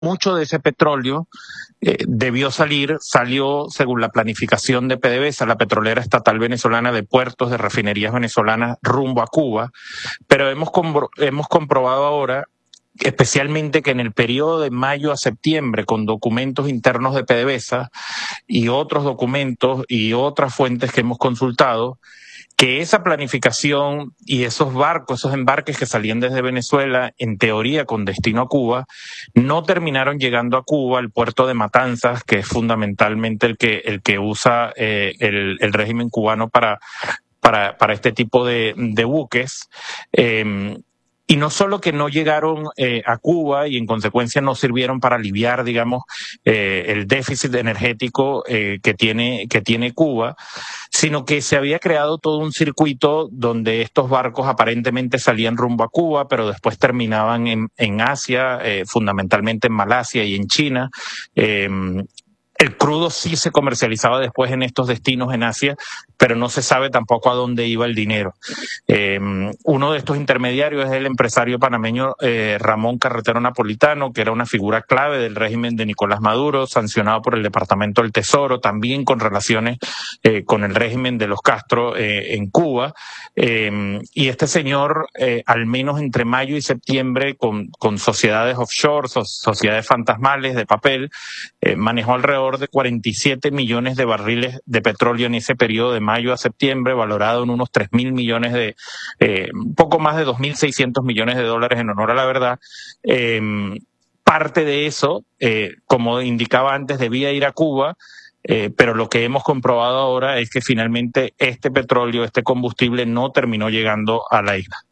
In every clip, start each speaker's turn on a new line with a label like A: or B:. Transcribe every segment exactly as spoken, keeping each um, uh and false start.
A: mucho de ese petróleo eh, debió salir, salió según la planificación de PDVSA, la petrolera estatal venezolana, de puertos, de refinerías venezolanas rumbo a Cuba, pero hemos, compro- hemos comprobado ahora, especialmente que en el periodo de mayo a septiembre, con documentos internos de PDVSA y otros documentos y otras fuentes que hemos consultado, que esa planificación y esos barcos, esos embarques que salían desde Venezuela, en teoría con destino a Cuba, no terminaron llegando a Cuba, al puerto de Matanzas, que es fundamentalmente el que, el que usa eh, el, el régimen cubano para, para, para este tipo de, de buques. Eh, Y no solo que no llegaron eh, a Cuba y en consecuencia no sirvieron para aliviar, digamos, eh, el déficit energético eh, que tiene, que tiene Cuba, sino que se había creado todo un circuito donde estos barcos aparentemente salían rumbo a Cuba, pero después terminaban en, en Asia, eh, fundamentalmente en Malasia y en China. Eh, El crudo sí se comercializaba después en estos destinos en Asia, pero no se sabe tampoco a dónde iba el dinero. Eh, uno de estos intermediarios es el empresario panameño eh, Ramón Carretero Napolitano, que era una figura clave del régimen de Nicolás Maduro, sancionado por el Departamento del Tesoro, también con relaciones eh, con el régimen de los Castro eh, en Cuba. Eh, y este señor, eh, al menos entre mayo y septiembre, con, con sociedades offshore, so, sociedades fantasmales de papel, eh, manejó alrededor de cuarenta y siete millones de barriles de petróleo en ese periodo de mayo a septiembre, valorado en unos tres mil millones de, eh, un poco más de dos mil seiscientos millones de dólares, en honor a la verdad. Eh, parte de eso, eh, como indicaba antes, debía ir a Cuba, eh, pero lo que hemos comprobado ahora es que finalmente este petróleo, este combustible, no terminó llegando a la isla.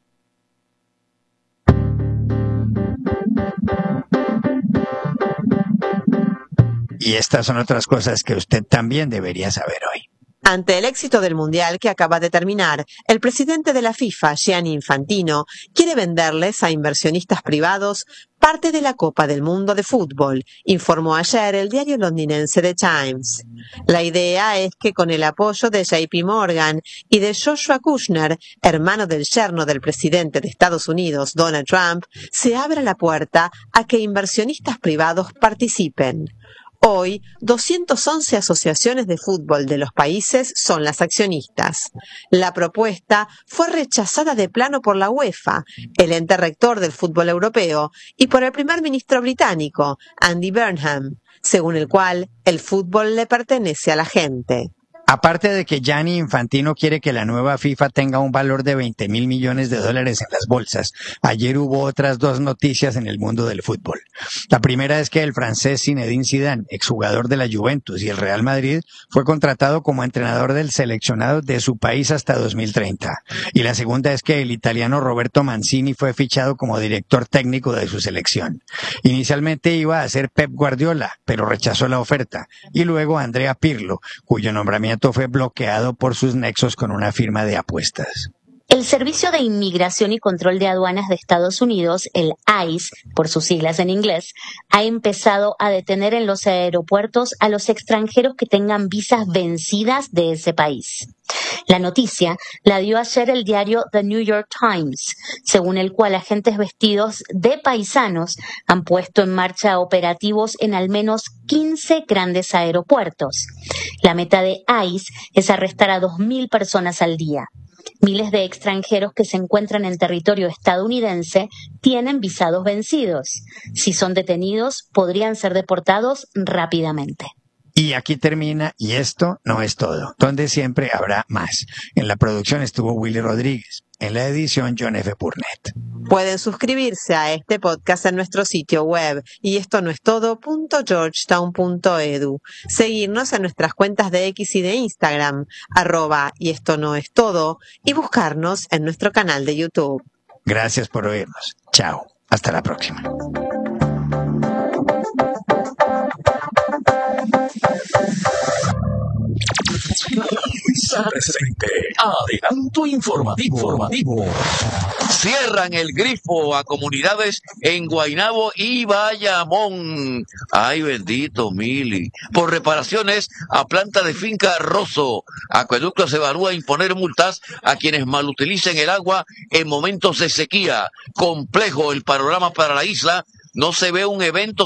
B: Y estas son otras cosas que usted también debería saber hoy.
C: Ante el éxito del Mundial que acaba de terminar, el presidente de la FIFA, Gianni Infantino, quiere venderles a inversionistas privados parte de la Copa del Mundo de Fútbol, informó ayer el diario londinense The Times. La idea es que con el apoyo de J P Morgan y de Joshua Kushner, hermano del yerno del presidente de Estados Unidos, Donald Trump, se abra la puerta a que inversionistas privados participen. Hoy, doscientas once asociaciones de fútbol de los países son las accionistas. La propuesta fue rechazada de plano por la UEFA, el ente rector del fútbol europeo, y por el primer ministro británico, Andy Burnham, según el cual el fútbol le pertenece a la gente.
B: Aparte de que Gianni Infantino quiere que la nueva FIFA tenga un valor de veinte mil millones de dólares en las bolsas, ayer hubo otras dos noticias en el mundo del fútbol. La primera es que el francés Zinedine Zidane, exjugador de la Juventus y el Real Madrid, fue contratado como entrenador del seleccionado de su país hasta dos mil treinta. Y la segunda es que el italiano Roberto Mancini fue fichado como director técnico de su selección. Inicialmente iba a ser Pep Guardiola, pero rechazó la oferta. Y luego Andrea Pirlo, cuyo nombramiento fue bloqueado por sus nexos con una firma de apuestas.
D: El Servicio de Inmigración y Control de Aduanas de Estados Unidos, el I C E, por sus siglas en inglés, ha empezado a detener en los aeropuertos a los extranjeros que tengan visas vencidas de ese país. La noticia la dio ayer el diario The New York Times, según el cual agentes vestidos de paisanos han puesto en marcha operativos en al menos quince grandes aeropuertos. La meta de I C E es arrestar a dos mil personas al día. Miles de extranjeros que se encuentran en territorio estadounidense tienen visados vencidos. Si son detenidos, podrían ser deportados rápidamente.
B: Y aquí termina, y esto no es todo, donde siempre habrá más. En la producción estuvo Willy Rodríguez, en la edición John F. Burnett.
C: Pueden suscribirse a este podcast en nuestro sitio web y esto no es todo punto georgetown punto edu. Seguirnos en nuestras cuentas de X y de Instagram, arroba y esto no es todo, y buscarnos en nuestro canal de YouTube.
B: Gracias por oírnos. Chao. Hasta la próxima.
E: Presente. Adelanto informativo. informativo.
F: Cierran el grifo a comunidades en Guaynabo y Bayamón. Ay, bendito, Mili. Por reparaciones a planta de finca Rosso. Acueductos evalúa imponer multas a quienes malutilicen el agua en momentos de sequía. Complejo el panorama para la isla, no se ve un evento